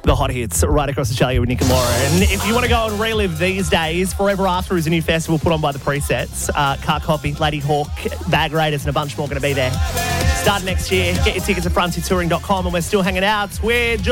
The hot hits right across Australia with Nick and Laura. And if you want to go and relive these days, Forever After is a new festival put on by the Presets. Car Copy, Lady Hawk, Bag Raiders and a bunch more going to be there. Start next year. Get your tickets at frontiertouring.com and we're still hanging out with